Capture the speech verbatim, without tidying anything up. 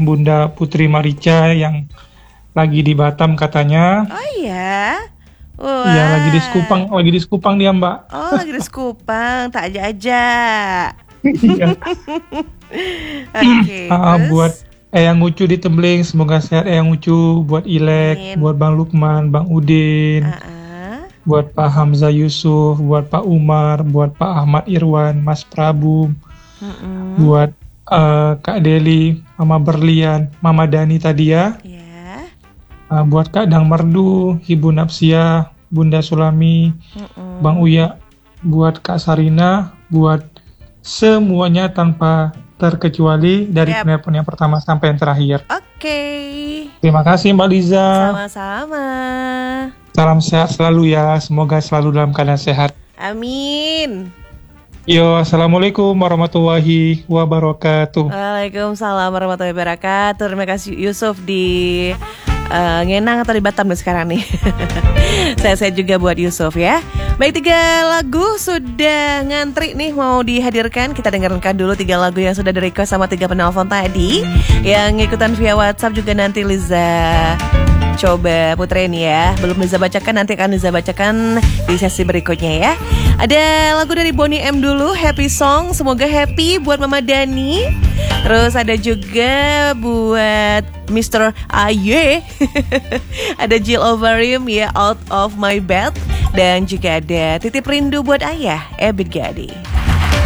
Bunda Putri Marica yang lagi di Batam katanya. Oh iya. Wah. Iya, lagi di Sekupang, lagi di Sekupang dia, Mbak. Oh, lagi di Sekupang, tak ajak-ajak. Iya. Oke. Ah, Terus? buat Eyang Ucu di Tembling, semoga sehat Eyang Ucu. Buat Ilek, Amin. buat Bang Lukman, Bang Udin, Ah-ah. buat Pak Hamzah Yusuf, buat Pak Umar, buat Pak Ahmad Irwan, Mas Prabu, Mm-mm. buat eh, Kak Deli, Mama Berlian, Mama Dani tadi ya, Ya. eh, buat Kak Dang Merdu, Ibu Napsia, Bunda Sulami, Mm-mm. Bang Uya, buat Kak Sarina, buat semuanya tanpa terkecuali dari Yap. penelpon yang pertama sampai yang terakhir. Oke. Terima kasih Mbak Liza. Sama-sama. Salam sehat selalu ya. Semoga selalu dalam keadaan sehat. Amin. Yo, assalamualaikum warahmatullahi wabarakatuh. Waalaikumsalam warahmatullahi wabarakatuh. Terima kasih Yusuf di uh, Ngenang atau di Batam nih sekarang nih. Saya-saya juga buat Yusuf ya. Baik, tiga lagu sudah ngantri nih mau dihadirkan. Kita dengarkan dulu tiga lagu yang sudah di-request sama tiga penelpon tadi. Yang ikutan via WhatsApp juga nanti Liza coba puterin ya. Belum Liza bacakan, nanti akan Liza bacakan di sesi berikutnya ya. Ada lagu dari Bonnie M dulu, Happy Song. Semoga happy buat Mama Dani. Terus ada juga buat mister Aye. Ada Jill Overeem ya, Out of My Bed. Dan juga ada Titip Rindu buat Ayah, Ebit Gadi.